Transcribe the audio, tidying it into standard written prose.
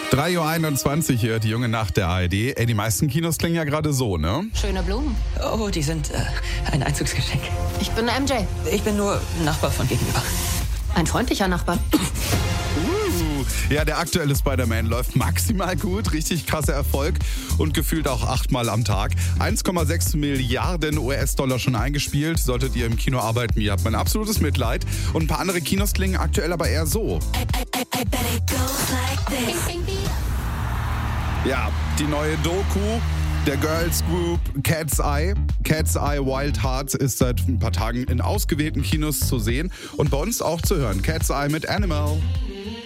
3:21 Uhr hier, die junge Nacht der ARD. Ey, die meisten Kinos klingen ja gerade so, ne? Schöne Blumen. Oh, die sind ein Einzugsgeschenk. Ich bin MJ. Ich bin nur Nachbar von gegenüber. Ein freundlicher Nachbar. Ja, der aktuelle Spider-Man läuft maximal gut, richtig krasser Erfolg und gefühlt auch 8-mal am Tag. 1,6 Milliarden US-Dollar schon eingespielt. Solltet ihr im Kino arbeiten, ihr habt mein absolutes Mitleid. Und ein paar andere Kinos klingen aktuell aber eher so. Ja, die neue Doku der Girls Group Cat's Eye. Cat's Eye Wild Hearts ist seit ein paar Tagen in ausgewählten Kinos zu sehen und bei uns auch zu hören. Cat's Eye mit Animal.